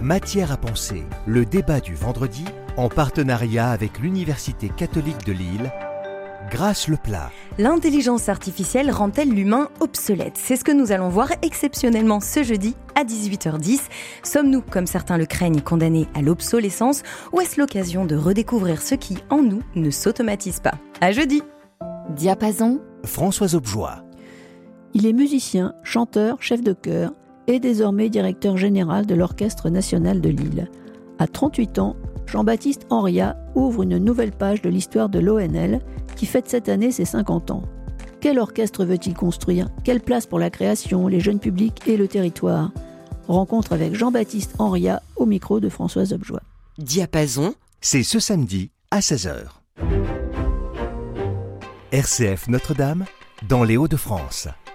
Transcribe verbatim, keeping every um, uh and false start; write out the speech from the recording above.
Matière à penser, le débat du vendredi, en partenariat avec l'Université catholique de Lille, Grâce Leplat. L'intelligence artificielle rend-elle l'humain obsolète ? C'est ce que nous allons voir exceptionnellement ce jeudi à dix-huit heures dix. Sommes-nous, comme certains le craignent, condamnés à l'obsolescence, ou est-ce l'occasion de redécouvrir ce qui, en nous, ne s'automatise pas ? À jeudi. Diapason, Françoise Objoie. Il est musicien, chanteur, chef de chœur et désormais directeur général de l'Orchestre national de Lille. À trente-huit ans, Jean-Baptiste Henriat ouvre une nouvelle page de l'histoire de l'O N L qui fête cette année ses cinquante ans. Quel orchestre veut-il construire ? Quelle place pour la création, les jeunes publics et le territoire ? Rencontre avec Jean-Baptiste Henriat au micro de Françoise Objoie. Diapason, C'est ce samedi à seize heures. R C F Notre-Dame, dans les Hauts-de-France.